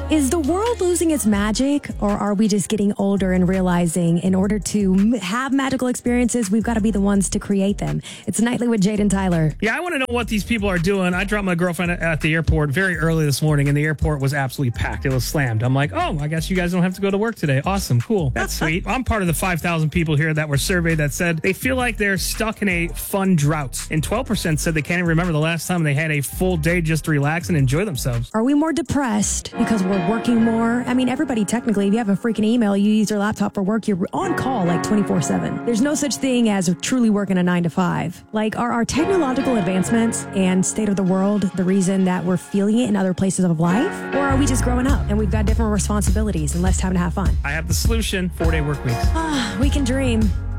Is the world losing its magic, or are we just getting older and realizing in order to have magical experiences, we've got to be the ones to create them? It's Nightly with Jade and Tyler. Yeah, I want to know what these people are doing. I dropped my girlfriend at the airport very early this morning, and the airport was absolutely packed. It was slammed. I'm like, oh, I guess you guys don't have to go to work today. Awesome. Cool. That's sweet. I'm part of the 5,000 people here that were surveyed that said they feel like they're stuck in a fun drought. And 12% said they can't even remember the last time they had a full day just to relax and enjoy themselves. Are we more depressed because we're working more? I mean, everybody technically, if you have a freaking email, you use your laptop for work, you're on call like 24/7. There's no such thing as truly working a 9 to 5. Like, are our technological advancements and state of the world the reason that we're feeling it in other places of life? Or are we just growing up and we've got different responsibilities and less time to have fun? I have the solution: 4-day work weeks. We can dream.